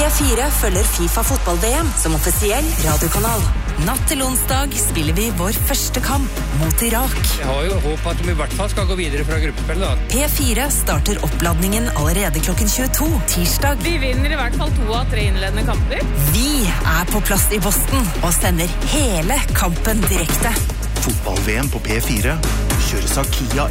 P4 følger FIFA fotball-VM som offisiell radiokanal. Natt til onsdag spiller vi vår første kamp mot Irak. Jeg har jo håp at de i hvert fall skal gå videre fra gruppespillet da. P4 starter oppladningen allerede klokken 22, tirsdag. Vi vinner i hvert fall 2 av 3 innledende kamper. Vi er på plass i Boston og sender hele kampen direkte. Fotball-VM på P4 kjøres av Kia